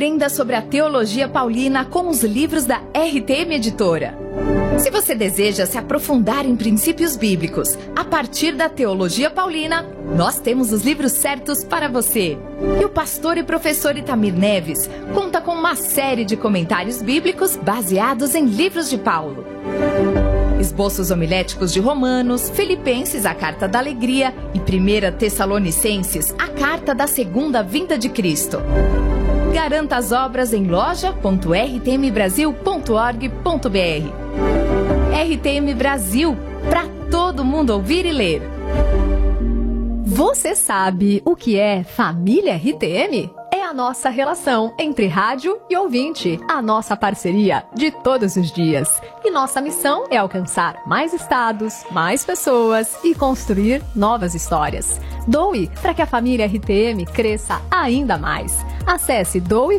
Aprenda sobre a teologia paulina com os livros da RTM Editora. Se você deseja se aprofundar em princípios bíblicos a partir da teologia paulina, nós temos os livros certos para você. E o pastor e professor Itamir Neves conta com uma série de comentários bíblicos baseados em livros de Paulo. Esboços homiléticos de Romanos, Filipenses, a Carta da Alegria e 1 Tessalonicenses, a Carta da Segunda Vinda de Cristo. Garanta as obras em loja.rtmbrasil.org.br. RTM Brasil, para todo mundo ouvir e ler. Você sabe o que é família RTM? É a nossa relação entre rádio e ouvinte, a nossa parceria de todos os dias. E nossa missão é alcançar mais estados, mais pessoas e construir novas histórias. Doe para que a família RTM cresça ainda mais. Acesse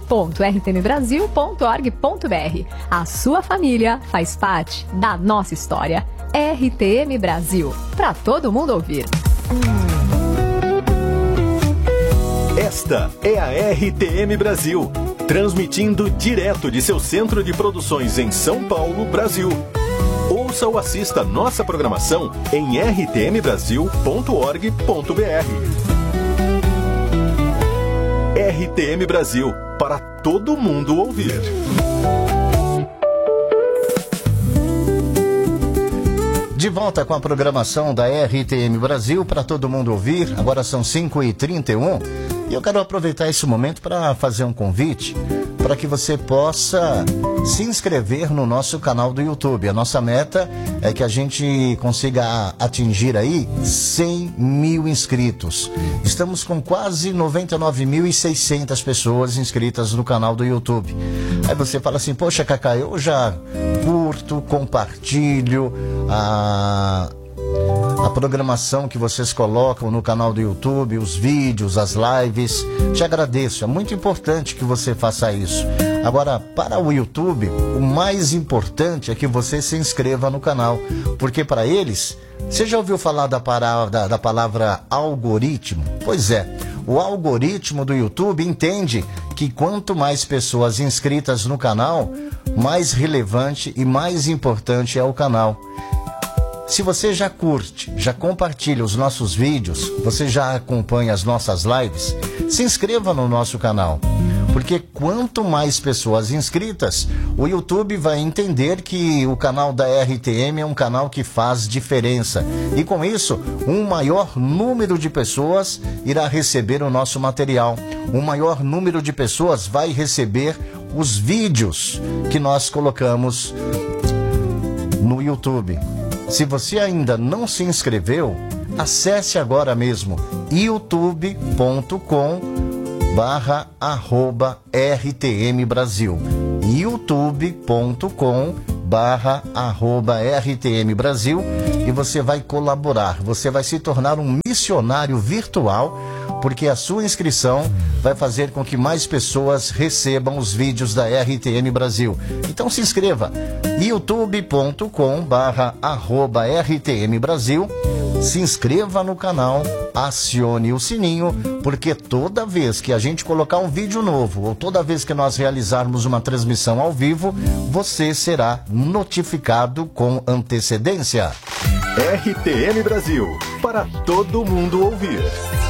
doe.rtmbrasil.org.br. A sua família faz parte da nossa história. RTM Brasil, para todo mundo ouvir. Esta é a RTM Brasil, transmitindo direto de seu centro de produções em São Paulo, Brasil. Ouça ou assista nossa programação em rtmbrasil.org.br. RTM Brasil, para todo mundo ouvir. De volta com a programação da RTM Brasil para todo mundo ouvir. Agora são 5h31 e eu quero aproveitar esse momento para fazer um convite para que você possa se inscrever no nosso canal do YouTube. A nossa meta é que a gente consiga atingir aí 100 mil inscritos. Estamos com quase 99.600 pessoas inscritas no canal do YouTube. Aí você fala assim, poxa, Cacá, eu já curto, compartilho a programação que vocês colocam no canal do YouTube, os vídeos, as lives. Te agradeço, é muito importante que você faça isso. Agora, para o YouTube, o mais importante é que você se inscreva no canal, porque para eles, você já ouviu falar da palavra algoritmo? Pois é, o algoritmo do YouTube entende que quanto mais pessoas inscritas no canal, mais relevante e mais importante é o canal. Se você já curte, já compartilha os nossos vídeos, você já acompanha as nossas lives, se inscreva no nosso canal. Porque quanto mais pessoas inscritas, o YouTube vai entender que o canal da RTM é um canal que faz diferença. E com isso, um maior número de pessoas irá receber o nosso material. Um maior número de pessoas vai receber os vídeos que nós colocamos no YouTube. Se você ainda não se inscreveu, acesse agora mesmo youtube.com/RTM Brasil. youtube.com/RTM Brasil e você vai colaborar, você vai se tornar um missionário virtual, porque a sua inscrição vai fazer com que mais pessoas recebam os vídeos da RTM Brasil. Então se inscreva, youtube.com/RTM Brasil, se inscreva no canal, acione o sininho, porque toda vez que a gente colocar um vídeo novo, ou toda vez que nós realizarmos uma transmissão ao vivo, você será notificado com antecedência. RTM Brasil, para todo mundo ouvir.